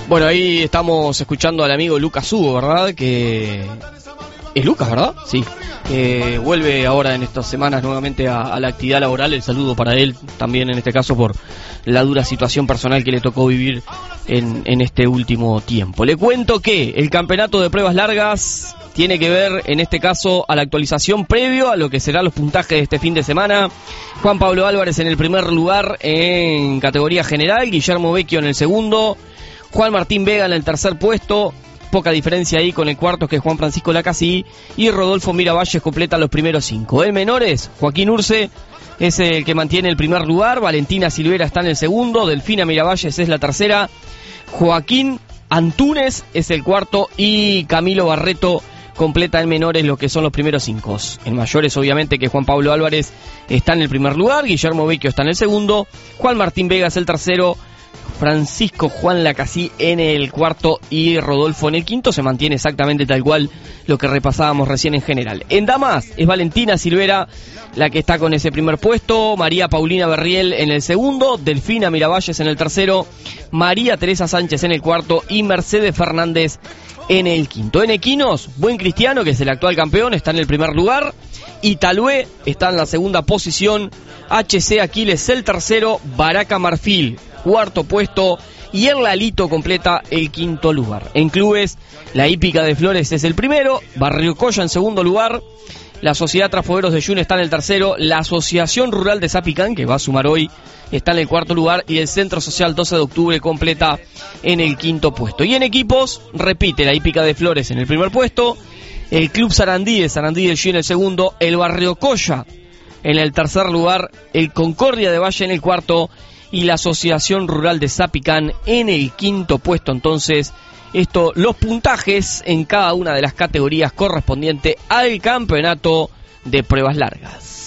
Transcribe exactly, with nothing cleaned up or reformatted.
Bueno, ahí estamos escuchando al amigo Lucas Hugo, ¿verdad? Que es Lucas, ¿verdad? Sí. Que vuelve ahora en estas semanas nuevamente a, a la actividad laboral. El saludo para él también en este caso por la dura situación personal que le tocó vivir en, en este último tiempo. Le cuento que el campeonato de pruebas largas tiene que ver en este caso a la actualización previo a lo que serán los puntajes de este fin de semana. Juan Pablo Álvarez en el primer lugar en categoría general, Guillermo Vecchio en el segundo, Juan Martín Vega en el tercer puesto, poca diferencia ahí con el cuarto que es Juan Francisco Lacasí, y Rodolfo Miravalles completa los primeros cinco. En menores, Joaquín Urce es el que mantiene el primer lugar, Valentina Silvera está en el segundo, Delfina Miravalles es la tercera, Joaquín Antúnez es el cuarto y Camilo Barreto completa en menores lo que son los primeros cinco. En mayores obviamente que Juan Pablo Álvarez está en el primer lugar, Guillermo Vecchio está en el segundo, Juan Martín Vega es el tercero, Francisco Juan Lacasí en el cuarto y Rodolfo en el quinto. Se mantiene exactamente tal cual lo que repasábamos recién en general. En damas es Valentina Silvera la que está con ese primer puesto, María Paulina Berriel en el segundo, Delfina Miravalles en el tercero, María Teresa Sánchez en el cuarto y Mercedes Fernández en el quinto. En equinos, Buen Cristiano, que es el actual campeón, está en el primer lugar, Italué está en la segunda posición, H C Aquiles el tercero, Baraca Marfil cuarto puesto y el Lalito completa el quinto lugar. En clubes, la Hípica de Flores es el primero, Barrio Coya en segundo lugar, la Sociedad Trasfogueros de Yune está en el tercero, la Asociación Rural de Zapicán, que va a sumar hoy, está en el cuarto lugar, y el Centro Social doce de octubre completa en el quinto puesto. Y en equipos, repite la Hípica de Flores en el primer puesto, el Club Sarandí de Sarandí del Yune en el segundo, el Barrio Coya en el tercer lugar, el Concordia de Valle en el cuarto, y la Asociación Rural de Zapicán en el quinto puesto. Entonces, esto, los puntajes en cada una de las categorías correspondiente al campeonato de pruebas largas.